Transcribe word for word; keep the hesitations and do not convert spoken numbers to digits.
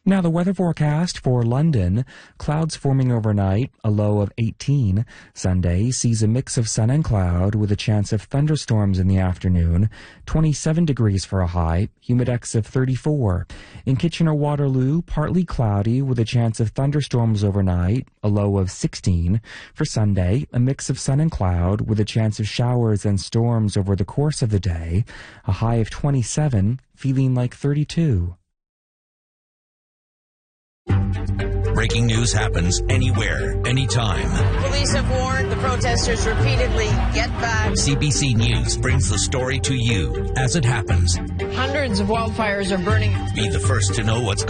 Now the weather forecast for London, clouds forming overnight, a low of eighteen. Sunday sees a mix of sun and cloud with a chance of thunderstorms in the afternoon, twenty-seven degrees for a high, humidex of thirty-four. In Kitchener-Waterloo, partly cloudy with a chance of thunderstorms overnight, a low of sixteen. For Sunday, a mix of sun and cloud with a chance of showers and storms over the course of the day, a high of twenty-seven, feeling like thirty-two. Breaking news happens anywhere, anytime. Police have warned the protesters repeatedly, get back. C B C News brings the story to you as it happens. Hundreds of wildfires are burning. Be the first to know what's